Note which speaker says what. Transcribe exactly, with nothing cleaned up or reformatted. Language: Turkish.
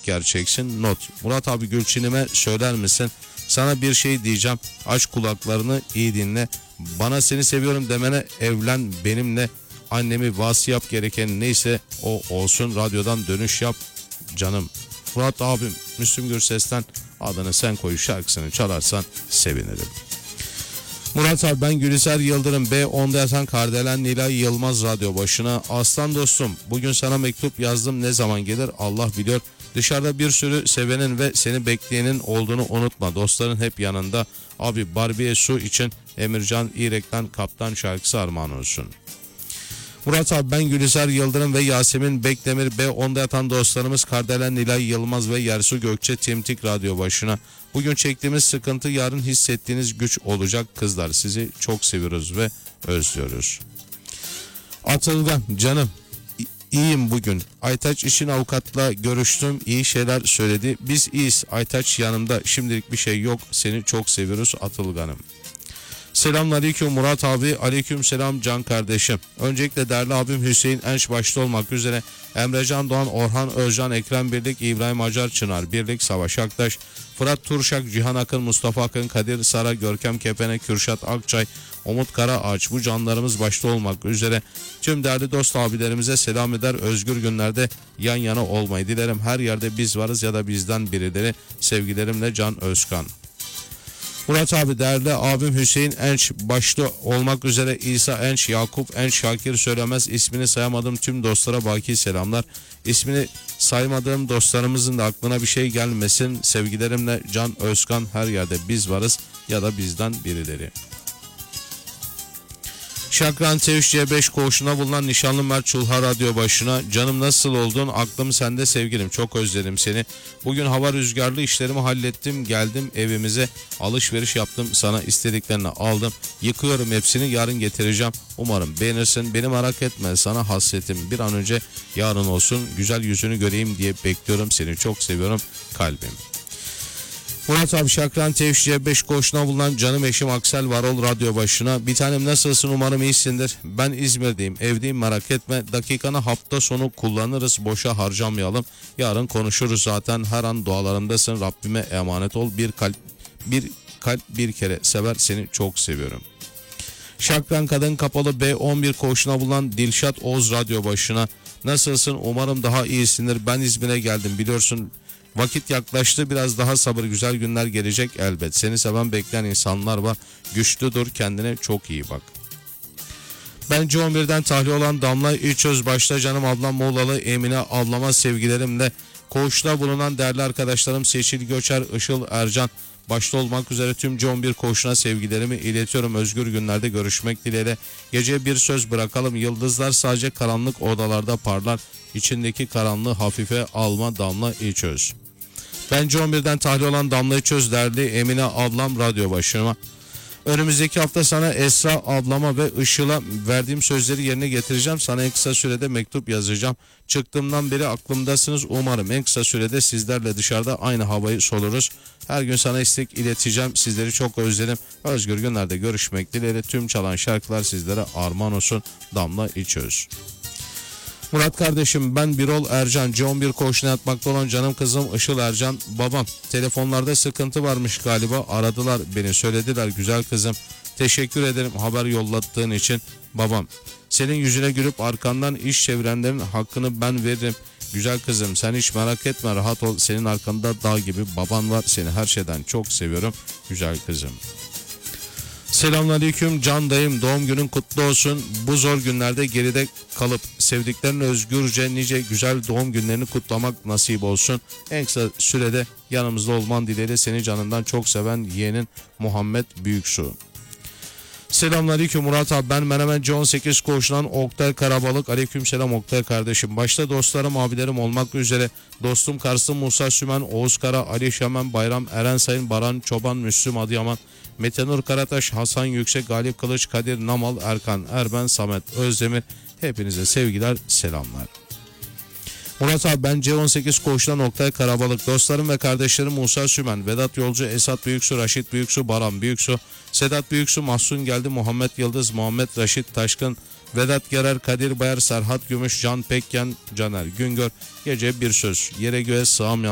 Speaker 1: gerçeksin. Not: Murat abi, Gülçin'ime söyler misin? Sana bir şey diyeceğim. Aç kulaklarını, iyi dinle. Bana seni seviyorum demene, evlen benimle. Annemi vasi yap, gereken neyse o olsun. Radyodan dönüş yap canım. Murat abim, Müslüm Gürses'ten Adını Sen Koy şarkısını çalarsan sevinirim. Murat abi, ben Gülizar Yıldırım, B onda yatan Kardelen Nilay Yılmaz radyo başına. Aslan dostum, bugün sana mektup yazdım, ne zaman gelir Allah biliyor. Dışarıda bir sürü sevenin ve seni bekleyenin olduğunu unutma. Dostların hep yanında. Abi, Barbie'ye su için Emircan İrek'ten Kaptan şarkısı armağan olsun. Murat abi, ben Gülizar Yıldırım ve Yasemin Bekdemir, B onda yatan dostlarımız Kardelen Nilay Yılmaz ve Yersu Gökçe Timtik radyo başına. Bugün çektiğimiz sıkıntı yarın hissettiğiniz güç olacak kızlar. Sizi çok seviyoruz ve özlüyoruz. Atılgan canım, İyiyim bugün. Aytaç için avukatla görüştüm. İyi şeyler söyledi. Biz iyiyiz. Aytaç yanımda. Şimdilik bir şey yok. Seni çok seviyoruz Atılgan'ım. Selamünaleyküm Murat abi. Aleyküm selam can kardeşim. Öncelikle değerli abim Hüseyin Enş başta olmak üzere Emrecan Doğan, Orhan Özcan, Ekrem Birlik, İbrahim Acar Çınar Birlik, Savaş Aktaş, Fırat Turşak, Cihan Akın, Mustafa Akın, Kadir Sara, Görkem Kepene, Kürşat Akçay, Umut Karaağaç, bu canlarımız başta olmak üzere tüm değerli dost abilerimize selam eder. Özgür günlerde yan yana olmayı dilerim. Her yerde biz varız ya da bizden birileri. Sevgilerimle Can Özkan. Murat abi, değerli abim Hüseyin Enç başta olmak üzere İsa Enç, Yakup Enç, Şakir Söylemez, ismini sayamadığım tüm dostlara baki selamlar. İsmini saymadığım dostlarımızın da aklına bir şey gelmesin. Sevgilerimle Can Özkan. Her yerde biz varız ya da bizden birileri. Şakran T üç C beş koğuşuna bulunan nişanlı Mert Çulha radyo başına. Canım, nasıl oldun? Aklım sende sevgilim. Çok özledim seni. Bugün hava rüzgarlı, işlerimi hallettim. Geldim evimize. Alışveriş yaptım. Sana istediklerini aldım. Yıkıyorum hepsini. Yarın getireceğim. Umarım beğenirsin. Beni merak etme. Sana hasretim bir an önce yarın olsun. Güzel yüzünü göreyim diye bekliyorum. Seni çok seviyorum kalbim. Murat abi, Şakran T üç C beş koğuşuna bulunan canım eşim Aksel Varol radyo başına. Bir tanem, nasılsın? Umarım iyisindir. Ben İzmir'deyim, evdeyim, merak etme. Dakikanı hafta sonu kullanırız, boşa harcamayalım. Yarın konuşuruz zaten. Her an dualarındasın. Rabbime emanet ol. Bir kalp bir kalp bir kere sever, seni çok seviyorum. Şakran Kadın Kapalı B on bir koğuşuna bulunan Dilşat Oğuz radyo başına. Nasılsın? Umarım daha iyisindir. Ben İzmir'e geldim, biliyorsun. Vakit yaklaştı, biraz daha sabır, güzel günler gelecek elbet. Seni seven, bekleyen insanlar var. Güçlü dur, kendine çok iyi bak. Bence on birden tahliye olan Damla İlçöz başta canım ablam Muğlalı Emine ablama sevgilerimle. Koğuşta bulunan değerli arkadaşlarım Seçil Göçer, Işıl Ercan başta olmak üzere tüm C on bir koğuşuna sevgilerimi iletiyorum. Özgür günlerde görüşmek dileğiyle. Gece bir söz bırakalım. Yıldızlar sadece karanlık odalarda parlar. İçindeki karanlığı hafife alma Damla İlçöz. Bence on birden tahliye olan Damla İlçöz değerli Emine ablam radyo başıma. Önümüzdeki hafta sana Esra ablama ve Işıl'a verdiğim sözleri yerine getireceğim. Sana en kısa sürede mektup yazacağım. Çıktığımdan beri aklımdasınız. Umarım en kısa sürede sizlerle dışarıda aynı havayı soluruz. Her gün sana istek ileteceğim. Sizleri çok özledim. Özgür günlerde görüşmek dileğiyle. Tüm çalan şarkılar sizlere armağan olsun. Damla İlçöz. Murat kardeşim, ben Birol Ercan, C on bir koğuşuna yatmakta olan canım kızım Işıl Ercan. Babam, telefonlarda sıkıntı varmış galiba, aradılar beni, söylediler güzel kızım. Teşekkür ederim haber yollattığın için. Babam, senin yüzüne gülüp arkandan iş çevirenlerin hakkını ben veririm. Güzel kızım, sen hiç merak etme, rahat ol, senin arkanda dağ gibi baban var, seni her şeyden çok seviyorum güzel kızım. Selamünaleyküm can dayım, doğum günün kutlu olsun. Bu zor günlerde geride kalıp sevdiklerini özgürce nice güzel doğum günlerini kutlamak nasip olsun. En kısa sürede yanımızda olman dileğiyle, seni canından çok seven yeğenin Muhammed Büyüksu. Selamünaleyküm Murat abi, ben Menemen C on sekiz koğuşundan Oktay Karabalık. Aleykümselam Oktay kardeşim. Başta dostlarım, abilerim olmak üzere dostum Karslı Musa Sümen, Oğuz Kara, Ali Şemen, Bayram Eren Sayın, Baran Çoban, Müslüm Adıyaman, Metenur Karataş, Hasan Yüksek, Galip Kılıç, Kadir Namal, Erkan Erben, Samet Özdemir. Hepinize sevgiler, selamlar. Murat abi, ben C on sekiz koğuştan Oktay Karabalık. Dostlarım ve kardeşlerim Musa Sümen, Vedat Yolcu, Esat Büyüksu, Raşit Büyüksu, Baran Büyüksu, Sedat Büyüksu, Mahsun Geldi, Muhammed Yıldız, Muhammed Raşit Taşkın, Vedat Gerer, Kadir Bayar, Serhat Gümüş, Can Pekyen, Caner Güngör. Gece bir söz, yere göğe sığamayan